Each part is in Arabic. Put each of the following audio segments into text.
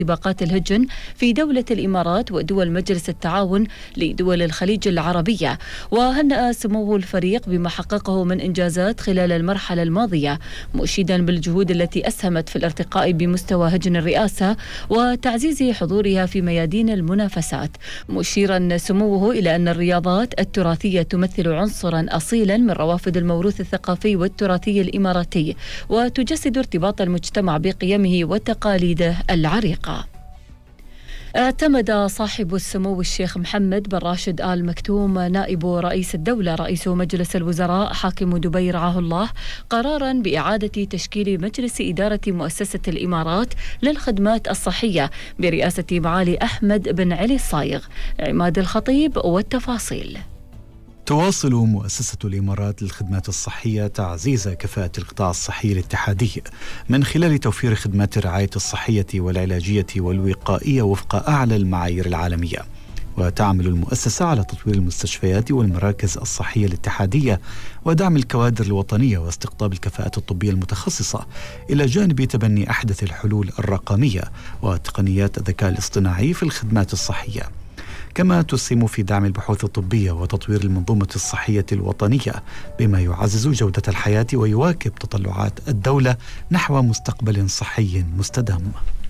سباقات الهجن في دولة الإمارات ودول مجلس التعاون لدول الخليج العربية. وهنأ سمو الفريق بما حققه من إنجازات خلال المرحلة الماضية، مؤشدا بالجهود التي أسهمت في الارتقاء بمستوى هجن الرئاسة وتعزيز حضورها في ميادين المنافسات، مشيرا سموه إلى أن الرياضات التراثية تمثل عنصرا أصيلا من روافد الموروث الثقافي والتراثي الإماراتي، وتجسد ارتباط المجتمع بقيمه وتقاليده العريقة. اعتمد صاحب السمو الشيخ محمد بن راشد آل مكتوم نائب رئيس الدولة رئيس مجلس الوزراء حاكم دبي رعاه الله قرارا بإعادة تشكيل مجلس إدارة مؤسسة الإمارات للخدمات الصحية برئاسة معالي أحمد بن علي الصايغ. عماد الخطيب والتفاصيل. تواصل مؤسسة الإمارات للخدمات الصحية تعزيز كفاءة القطاع الصحي الاتحادي من خلال توفير خدمات الرعاية الصحية والعلاجية والوقائية وفق أعلى المعايير العالمية. وتعمل المؤسسة على تطوير المستشفيات والمراكز الصحية الاتحادية ودعم الكوادر الوطنية واستقطاب الكفاءات الطبية المتخصصة، إلى جانب تبني أحدث الحلول الرقمية وتقنيات الذكاء الاصطناعي في الخدمات الصحية. كما تسهم في دعم البحوث الطبية وتطوير المنظومة الصحية الوطنية بما يعزز جودة الحياة ويواكب تطلعات الدولة نحو مستقبل صحي مستدام.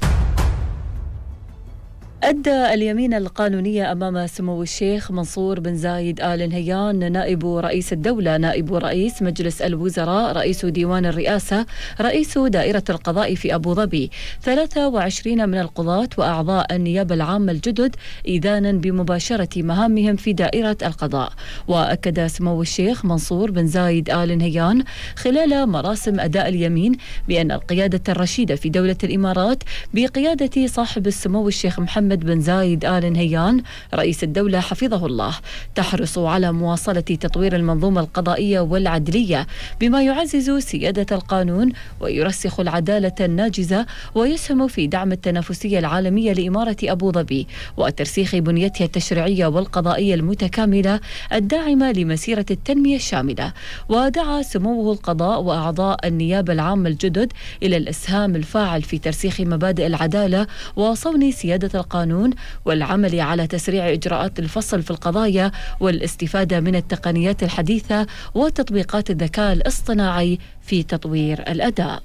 أدى اليمين القانونية أمام سمو الشيخ منصور بن زايد آل نهيان نائب رئيس الدولة، نائب رئيس مجلس الوزراء، رئيس ديوان الرئاسة، رئيس دائرة القضاء في أبو ظبي 23 من القضاة وأعضاء النيابة العامة الجدد إذانا بمباشرة مهامهم في دائرة القضاء. وأكد سمو الشيخ منصور بن زايد آل نهيان خلال مراسم أداء اليمين بأن القيادة الرشيدة في دولة الإمارات بقيادة صاحب السمو الشيخ محمد بن زايد آل نهيان رئيس الدولة حفظه الله تحرص على مواصلة تطوير المنظومة القضائية والعدلية بما يعزز سيادة القانون ويرسخ العدالة الناجزة ويسهم في دعم التنافسية العالمية لإمارة أبو ظبي وترسيخ بنيتها التشريعية والقضائية المتكاملة الداعمة لمسيرة التنمية الشاملة. ودعا سموه القضاء وأعضاء النيابة العامة الجدد إلى الإسهام الفاعل في ترسيخ مبادئ العدالة وصون سيادة القانون والعمل على تسريع إجراءات الفصل في القضايا والاستفادة من التقنيات الحديثة وتطبيقات الذكاء الاصطناعي في تطوير الأداء.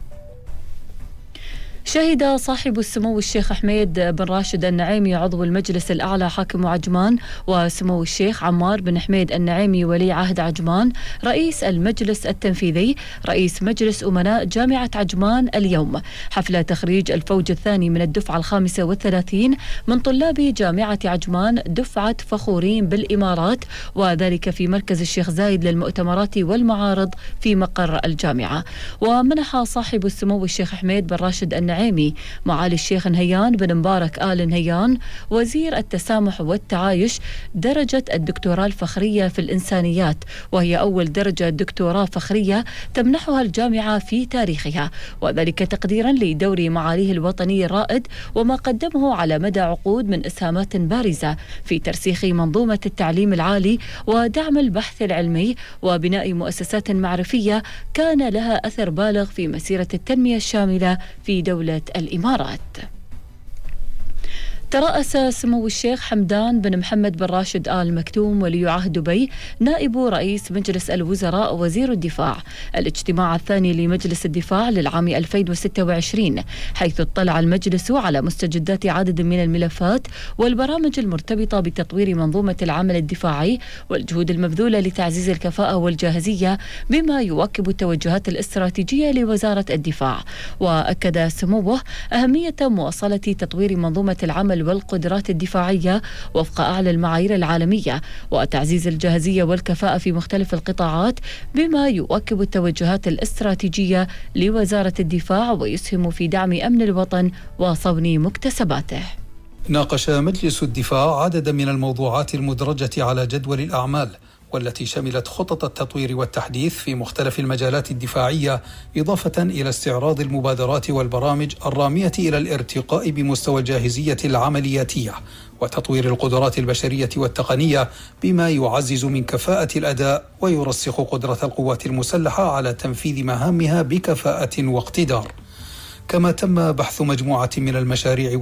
شهد صاحب السمو الشيخ حميد بن راشد النعيمي عضو المجلس الأعلى حاكم عجمان وسمو الشيخ عمار بن حميد النعيمي ولي عهد عجمان رئيس المجلس التنفيذي رئيس مجلس أمناء جامعة عجمان اليوم حفل تخريج الفوج الثاني من الدفعة 35 من طلاب جامعة عجمان دفعة فخورين بالإمارات، وذلك في مركز الشيخ زايد للمؤتمرات والمعارض في مقر الجامعة. ومنح صاحب السمو الشيخ حميد بن راشد النعيمي معالي الشيخ نهيان بن مبارك آل نهيان وزير التسامح والتعايش درجة الدكتوراه الفخرية في الإنسانيات، وهي أول درجة دكتوراه فخرية تمنحها الجامعة في تاريخها، وذلك تقديرا لدور معاليه الوطني الرائد وما قدمه على مدى عقود من إسهامات بارزة في ترسيخ منظومة التعليم العالي ودعم البحث العلمي وبناء مؤسسات معرفية كان لها أثر بالغ في مسيرة التنمية الشاملة في دولة الإمارات. ترأس سمو الشيخ حمدان بن محمد بن راشد آل مكتوم ولي عهد دبي نائب رئيس مجلس الوزراء وزير الدفاع الاجتماع الثاني لمجلس الدفاع للعام 2026، حيث اطلع المجلس على مستجدات عدد من الملفات والبرامج المرتبطة بتطوير منظومة العمل الدفاعي والجهود المبذولة لتعزيز الكفاءة والجاهزية بما يواكب التوجهات الاستراتيجية لوزارة الدفاع. وأكد سموه أهمية مواصلة تطوير منظومة العمل والقدرات الدفاعية وفق أعلى المعايير العالمية وتعزيز الجاهزية والكفاءة في مختلف القطاعات بما يواكب التوجهات الاستراتيجية لوزارة الدفاع ويسهم في دعم أمن الوطن وصون مكتسباته. ناقش مجلس الدفاع عددا من الموضوعات المدرجة على جدول الأعمال والتي شملت خطط التطوير والتحديث في مختلف المجالات الدفاعية، إضافة إلى استعراض المبادرات والبرامج الرامية إلى الارتقاء بمستوى الجاهزية العملياتية وتطوير القدرات البشرية والتقنية بما يعزز من كفاءة الأداء ويرسخ قدرة القوات المسلحة على تنفيذ مهامها بكفاءة واقتدار. كما تم بحث مجموعة من المشاريع